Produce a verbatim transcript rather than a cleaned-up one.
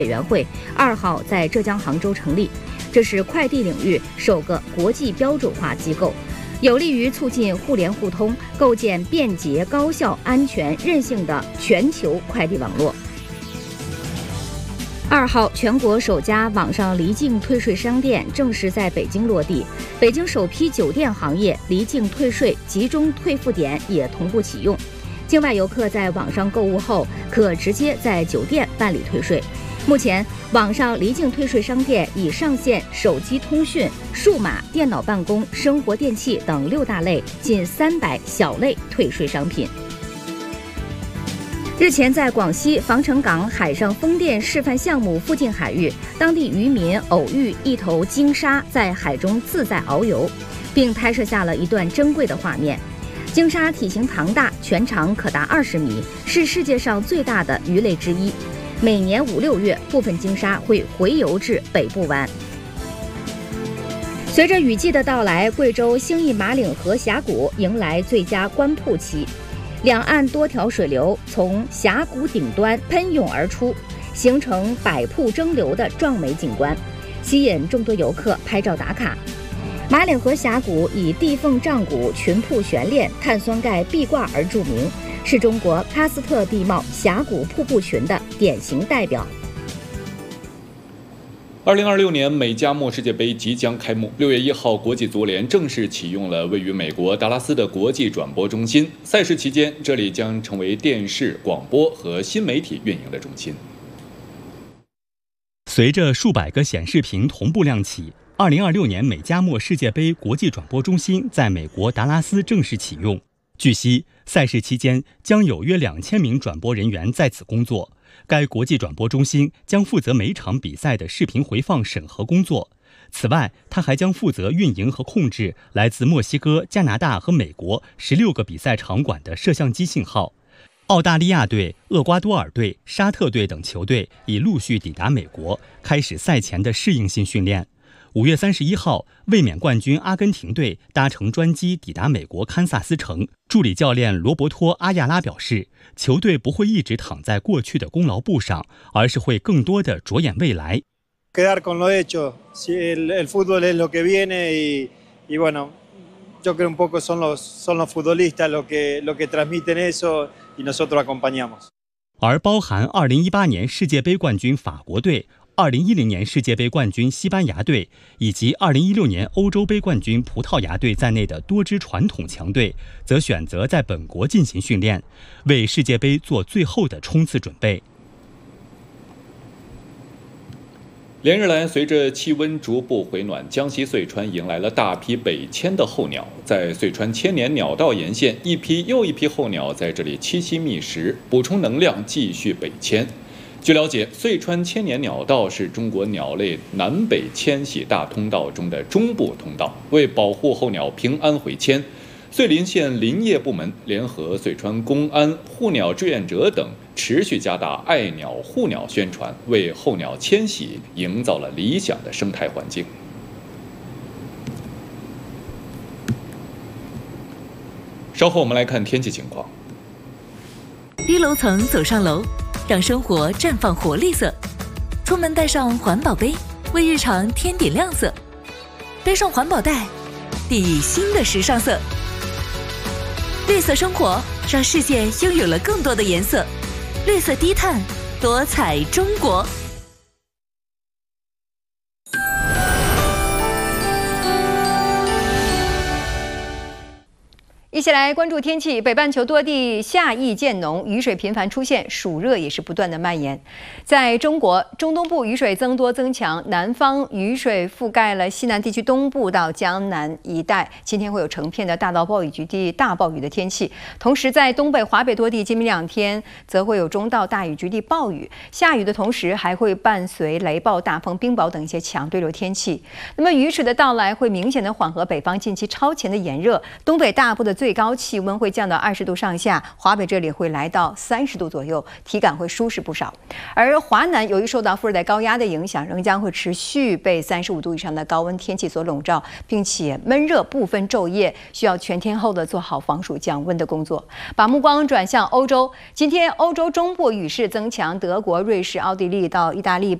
委员会二号在浙江杭州成立，这是快递领域首个国际标准化机构，有利于促进互联互通，构建便捷、高效、安全、韧性的全球快递网络。二号，全国首家网上离境退税商店正式在北京落地，北京首批酒店行业离境退税集中退付点也同步启用。境外游客在网上购物后，可直接在酒店办理退税。目前，网上离境退税商店已上线手机通讯、数码、电脑办公、生活电器等六大类近三百小类退税商品。日前，在广西防城港海上风电示范项目附近海域，当地渔民偶遇一头鲸鲨在海中自在遨游，并拍摄下了一段珍贵的画面。鲸鲨体型庞大，全长可达二十米，是世界上最大的鱼类之一。每年五六月，部分鲸鲨会回游至北部湾。随着雨季的到来，贵州兴义马岭河峡谷迎来最佳观瀑期，两岸多条水流从峡谷顶端喷涌而出，形成百瀑争流的壮美景观，吸引众多游客拍照打卡。马岭河峡谷以地缝丈谷、群瀑悬链、碳酸钙壁挂而著名，是中国喀斯特地貌峡谷瀑布群的典型代表。 二零二六年美加墨世界杯即将开幕，六月一号，国际足联正式启用了位于美国达拉斯的国际转播中心。赛事期间，这里将成为电视、广播和新媒体运营的中心。 随着数百个显示屏同步亮起，二零二六年美加墨世界杯国际转播中心在美国达拉斯正式启用。据悉，赛事期间将有约两千名转播人员在此工作。该国际转播中心将负责每场比赛的视频回放审核工作。此外，它还将负责运营和控制来自墨西哥、加拿大和美国十六个比赛场馆的摄像机信号。澳大利亚队、厄瓜多尔队、沙特队等球队已陆续抵达美国，开始赛前的适应性训练。五月三十一号，卫冕冠军阿根廷队搭乘专机抵达美国堪萨斯城。助理教练罗伯托·阿亚拉表示，球队不会一直躺在过去的功劳簿上，而是会更多的着眼未来。 Quedar con lo hecho, si el, el fútbol es lo que viene y, y bueno, yo creo un poco son los son los futbolistas lo que lo que transmiten eso y nosotros acompañamos. 而包含二零一八年世界杯冠军法国队、二零一零年世界杯冠军西班牙队以及二零一六年欧洲杯冠军葡萄牙队在内的多支传统强队，则选择在本国进行训练，为世界杯做最后的冲刺准备。 连日来，随着气温逐步回暖，江西遂川迎来了大批北迁的候鸟。在遂川千年鸟道沿线，一批又一批候鸟在这里栖息觅食，补充能量，继续北迁。据了解，遂川千年鸟道是中国鸟类南北迁徙大通道中的中部通道。为保护候鸟平安回迁，遂林县林业部门联合遂川公安、护鸟志愿者等，持续加大爱鸟护鸟宣传，为候鸟迁徙营造了理想的生态环境。稍后我们来看天气情况。 低楼层走上楼，让生活绽放活力色。出门带上环保杯，为日常添点亮色。背上环保袋，砥砺新的时尚色。绿色生活，让世界拥有了更多的颜色。绿色低碳，多彩中国。 一起来关注天气。北半球多地夏意渐浓，雨水频繁出现，暑热也是不断的蔓延。在中国中东部雨水增多增强，南方雨水覆盖了西南地区东部到江南一带，今天会有成片的大到暴雨局地大暴雨的天气。同时，在东北、华北多地，今明两天则会有中到大雨局地暴雨，下雨的同时还会伴随雷暴、大风、冰雹等一些强对流天气。那么雨水的到来会明显的缓和北方近期超前的炎热，东北大部的最最高气温会降到二十度上下，华北这里会来到三十度左右，体感会舒适不少。而华南由于受到副热带高压的影响，仍将会持续被三十五度以上的高温天气所笼罩，并且闷热不分昼夜，需要全天候的做好防暑降温的工作。把目光转向欧洲，今天欧洲中部雨势增强，德国、瑞士、奥地利到意大利。